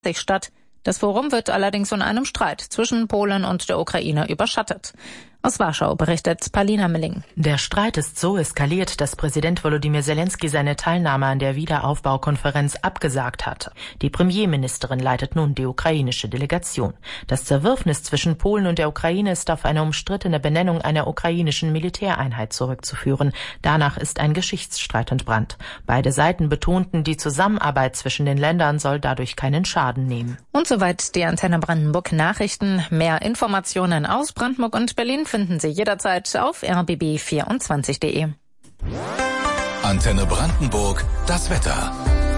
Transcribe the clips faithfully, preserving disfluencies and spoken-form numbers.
statt. Das Forum wird allerdings von einem Streit zwischen Polen und der Ukraine überschattet. Aus Warschau berichtet Paulina Milling. Der Streit ist so eskaliert, dass Präsident Volodymyr Zelensky seine Teilnahme an der Wiederaufbaukonferenz abgesagt hat. Die Premierministerin leitet nun die ukrainische Delegation. Das Zerwürfnis zwischen Polen und der Ukraine ist auf eine umstrittene Benennung einer ukrainischen Militäreinheit zurückzuführen. Danach ist ein Geschichtsstreit entbrannt. Beide Seiten betonten, die Zusammenarbeit zwischen den Ländern soll dadurch keinen Schaden nehmen. Und soweit die Antenne Brandenburg Nachrichten. Mehr Informationen aus Brandenburg und Berlin finden Sie jederzeit auf r b b vierundzwanzig punkt de. Antenne Brandenburg, das Wetter.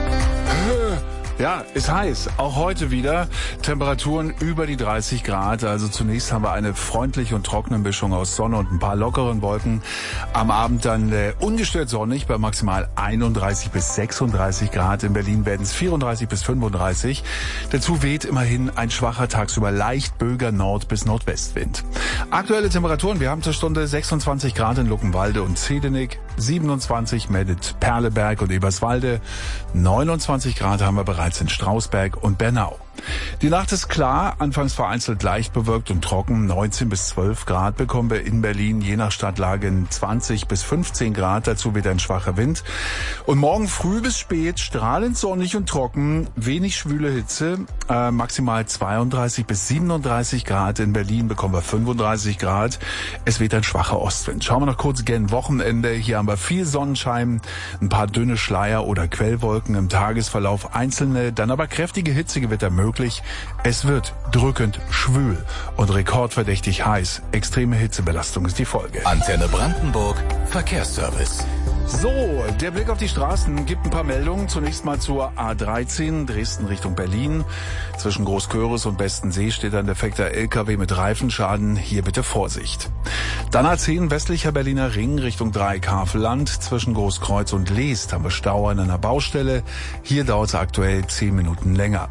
Ja, ist heiß. Auch heute wieder Temperaturen über die dreißig Grad. Also zunächst haben wir eine freundliche und trockene Mischung aus Sonne und ein paar lockeren Wolken. Am Abend dann äh, ungestört sonnig bei maximal einunddreißig bis sechsunddreißig Grad. In Berlin werden es vierunddreißig bis fünfunddreißig. Dazu weht immerhin ein schwacher, tagsüber leicht böiger Nord- bis Nordwestwind. Aktuelle Temperaturen, wir haben zur Stunde sechsundzwanzig Grad in Luckenwalde und Zedenik, siebenundzwanzig meldet Perleberg und Eberswalde, neunundzwanzig Grad haben wir bereits in Strausberg und Bernau. Die Nacht ist klar, anfangs vereinzelt leicht bewölkt und trocken. neunzehn bis zwölf Grad bekommen wir in Berlin, je nach Stadtlage zwanzig bis fünfzehn Grad. Dazu wieder ein schwacher Wind. Und morgen früh bis spät strahlend sonnig und trocken, wenig schwüle Hitze, äh, maximal zweiunddreißig bis siebenunddreißig Grad. In Berlin bekommen wir fünfunddreißig Grad. Es weht ein schwacher Ostwind. Schauen wir noch kurz gen Wochenende. Hier haben wir viel Sonnenschein, ein paar dünne Schleier oder Quellwolken im Tagesverlauf, einzelne, dann aber kräftige Hitzegewitter möglich. Es wird drückend schwül und rekordverdächtig heiß. Extreme Hitzebelastung ist die Folge. Antenne Brandenburg, Verkehrsservice. So, der Blick auf die Straßen gibt ein paar Meldungen. Zunächst mal zur A dreizehn, Dresden Richtung Berlin. Zwischen Großköris und Bestensee steht ein defekter L K W mit Reifenschaden. Hier bitte Vorsicht. Dann A zehn, westlicher Berliner Ring Richtung Dreieck-Havelland. Zwischen Großkreuz und Leest haben wir Stau an einer Baustelle. Hier dauert es aktuell zehn Minuten länger.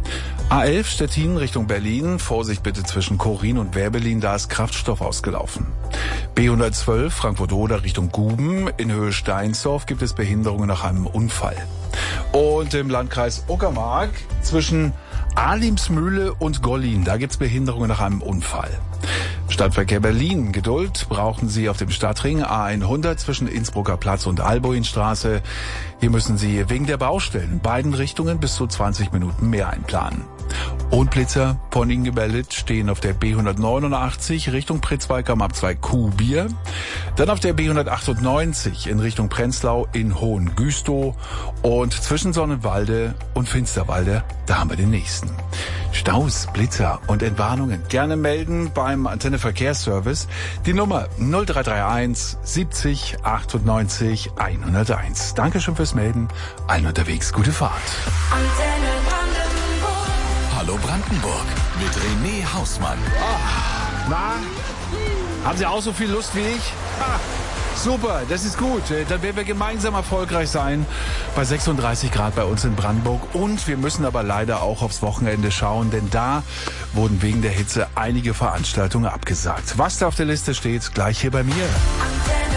A elf Stettin Richtung Berlin. Vorsicht bitte zwischen Chorin und Werbelin, da ist Kraftstoff ausgelaufen. B hundertzwölf Frankfurt-Oder Richtung Guben. In Höhe Steinsdorf gibt es Behinderungen nach einem Unfall. Und im Landkreis Uckermark zwischen Alimsmühle und Gollin, da gibt's Behinderungen nach einem Unfall. Stadtverkehr Berlin. Geduld brauchen Sie auf dem Stadtring A hundert zwischen Innsbrucker Platz und Alboinstraße. Hier müssen Sie wegen der Baustellen in beiden Richtungen bis zu zwanzig Minuten mehr einplanen. Und Blitzer von Ihnen gemeldet stehen auf der B hundertneunundachtzig Richtung Pritzwalk am Abzweig Kuhbier. Dann auf der B hundertachtundneunzig in Richtung Prenzlau in Hohengüstow. Und zwischen Sonnenwalde und Finsterwalde, da haben wir den nächsten. Staus, Blitzer und Entwarnungen gerne melden beim Antenne Verkehrsservice. Die Nummer null drei drei eins siebzig achtundneunzig hunderteins. Dankeschön fürs Melden. Allen unterwegs gute Fahrt. Antenne Brandenburg. Hallo Brandenburg mit René Hausmann. Oh, na, haben Sie auch so viel Lust wie ich? Ha, super, das ist gut. Dann werden wir gemeinsam erfolgreich sein bei sechsunddreißig Grad bei uns in Brandenburg. Und wir müssen aber leider auch aufs Wochenende schauen, denn da wurden wegen der Hitze einige Veranstaltungen abgesagt. Was da auf der Liste steht, gleich hier bei mir.